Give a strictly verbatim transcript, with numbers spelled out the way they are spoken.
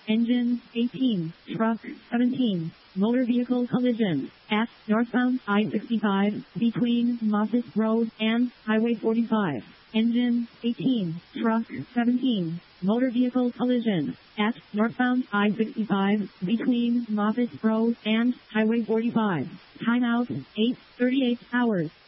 Engine eighteen, truck seventeen, motor vehicle collision at northbound I sixty-five between Moffitt Road and Highway forty-five. Engine eighteen, truck seventeen, motor vehicle collision at northbound I sixty-five between Moffitt Road and Highway forty-five. Timeout eight thirty-eight hours.